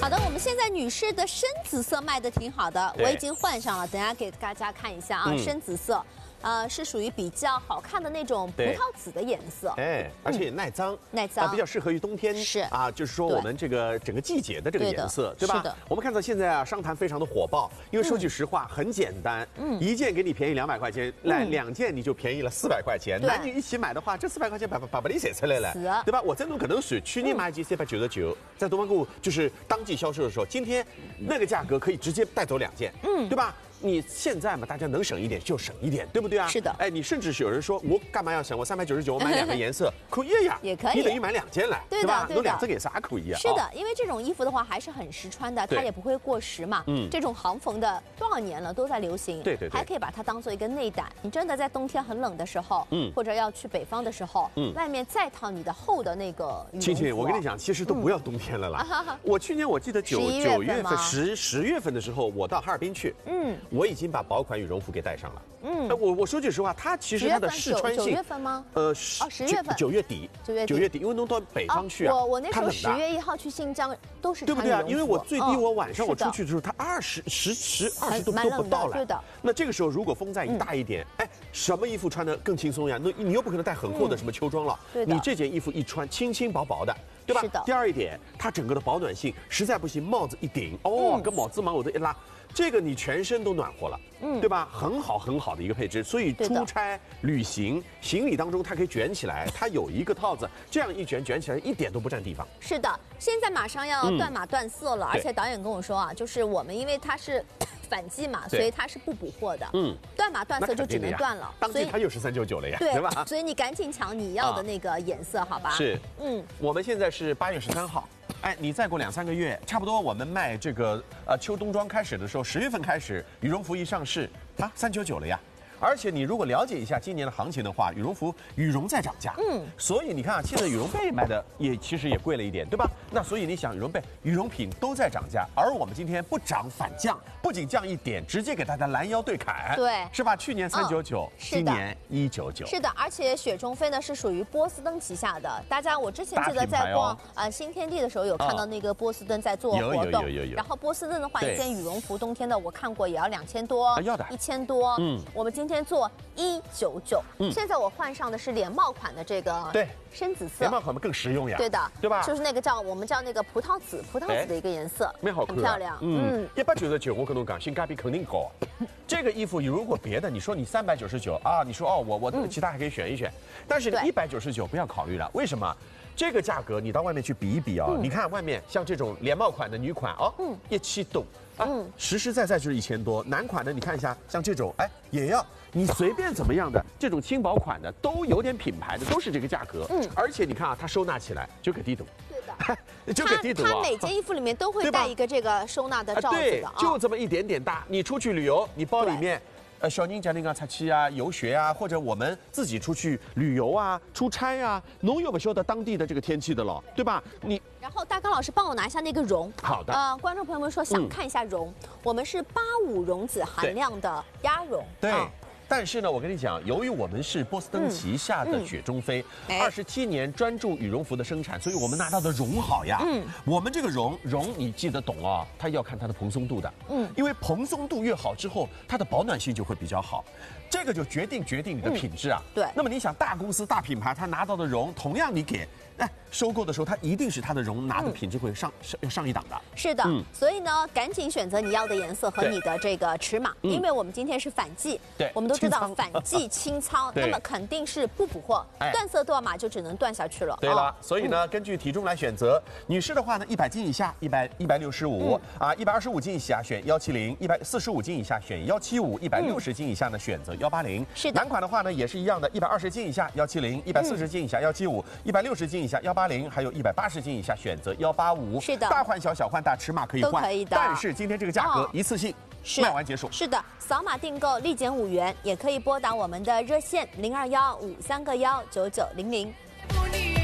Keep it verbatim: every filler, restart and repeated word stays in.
好的，我们现在女士的深紫色卖的挺好的，我已经换上了，等下给大家看一下啊，嗯、深紫色。 呃，是属于比较好看的那种葡萄紫的颜色， 哎，而且也耐脏， 耐脏， 比较适合于冬天， 是啊，就是说我们这个整个季节的这个颜色，对吧？ 是的。 我们看到现在啊，商谈非常的火爆，因为说句实话，很简单，嗯，一件给你便宜两百块钱，来两件你就便宜了四百块钱，男女一起买的话，这四百块钱把把把你省出来了，对吧？我在弄可能是去年买一件三百九十九，在东方购物就是当季销售的时候，今天那个价格可以直接带走两件，嗯，对吧？ 你现在嘛，大家能省一点就省一点，对不对啊？ 是的。 哎，你甚至是有人说，我干嘛要省？我三百九十九，我买两个颜色，可以呀， 也可以。 你等于买两件来， 对吧？ 对有两只给啥可以啊？ 是的，因为这种衣服的话还是很实穿的，它也不会过时嘛。嗯。这种行缝的多少年了都在流行， 对对。 还可以把它当做一个内胆。你真的在冬天很冷的时候，嗯，或者要去北方的时候，嗯，外面再套你的厚的那个羽绒服。 亲亲，我跟你讲，其实都不要冬天了啦。我去年我记得九九月份、十十月份的时候，我到哈尔滨去，嗯，我已经把薄款羽绒服给带上了。嗯，我我说句实话，它其实它的试穿性， 九月份吗？ 呃， 哦，十月份， 九月底， 九月九月底，因为弄到北方去啊， 我我那时候十月一号去新疆都是对不对啊？因为我最低我晚上我出去的时候，它二十十十二十度都不到了。 对的。 那这个时候如果风再一大一点，哎，什么衣服穿的更轻松呀？那你又不可能带很厚的什么秋装了，你这件衣服一穿，轻轻薄薄的。 对吧？ 是的。 第二一点，它整个的保暖性实在不行，帽子一顶，哦，跟帽子往我这一拉，这个你全身都暖和了，嗯，对吧？很好很好的一个配置，所以出差、旅行、行李当中它可以卷起来，它有一个套子，这样一卷卷起来一点都不占地方。 是的，现在马上要断码断色了，而且导演跟我说啊，就是我们因为它是反季嘛，所以它是不补货的，嗯，断码断色就只能断了， 当季它又是三九九了呀，对吧？ 所以你赶紧抢你要的那个颜色，好吧？ 是，嗯，我们现在是八月十三号。 哎，你再过两三个月，差不多我们卖这个呃秋冬装开始的时候，十月份开始，羽绒服一上市啊，三九九了呀。而且你如果了解一下今年的行情的话，羽绒服羽绒在涨价，嗯，所以你看啊，现在羽绒被卖的也其实也贵了一点，对吧？那所以你想羽绒被、羽绒品都在涨价，而我们今天不涨反降，不仅降一点，直接给大家拦腰对砍， 对， 是吧？去年三九九，今年一九九， 是的，而且雪中飞呢是属于波司登旗下的，大家我之前记得在逛呃新天地的时候有看到那个波司登在做活动， 有有有有。 然后波司登的话，一件羽绒服冬天的我看过也要两千多， 要的， 一千多，嗯，我们今天做一九九，嗯，现在我换上的是连帽款的这个， 对， 深紫色， 连帽款更实用呀， 对的， 对吧？ 就是那个叫我们叫那个葡萄紫，葡萄紫的一个颜色，很漂亮， 嗯，一百九十九，我跟你讲，性价比肯定高。这个衣服如果别的，你说你三百九十九啊，你说哦，我我其他还可以选一选，但是一百九十九不要考虑了，为什么？这个价格你到外面去比一比啊，你看外面像这种连帽款的女款哦，嗯，一七多啊，实实在在就是一千多。男款的你看一下，像这种哎也要。 你随便怎么样的这种轻薄款的都有点品牌的，都是这个价格。嗯，而且你看啊，它收纳起来就给地堵。 对的， 就给地堵啊。 它每件衣服里面都会带一个这个收纳的罩子的啊。 对，就这么一点点大。你出去旅游，你包里面，呃，小宁讲那个擦漆啊、游学啊，或者我们自己出去旅游啊、出差啊，侬又不晓得当地的这个天气的了，对吧？你。 然后大刚老师帮我拿一下那个绒。 好的。 呃，观众朋友们说想看一下绒，我们是八五绒子含量的鸭绒。 对。 但是呢，我跟你讲，由于我们是波司登旗下的雪中飞，二十七年专注羽绒服的生产，所以我们拿到的绒好呀。嗯，我们这个绒绒你记得懂啊，它要看它的蓬松度的。嗯，因为蓬松度越好之后，它的保暖性就会比较好，这个就决定决定你的品质啊。 对。 那么你想，大公司大品牌，它拿到的绒，同样你给哎收购的时候，它一定是它的绒拿的品质会上上上一档的。 是的。嗯。所以呢，赶紧选择你要的颜色和你的这个尺码，因为我们今天是反季。 对。 我们都知道反季清仓，那么肯定是不补货，断色断码就只能断下去了。 对了，所以呢，根据体重来选择。女士的话呢，一百斤以下，一百一百六十五啊，一百二十五斤以下选幺七零，一百四十五斤以下选幺七五，一百六十斤以下呢选择幺八零。 是的。 男款的话呢也是一样的，一百二十斤以下幺七零，一百四十斤以下幺七五，一百六十斤以下幺八零，还有一百八十斤以下选择幺八五。 是的。 大换小，小换大，尺码可以换， 都可以的。 但是今天这个价格一次性。 卖完结束。 是的，扫码订购立减五元，也可以拨打我们的热线零二幺五三个幺九九零零。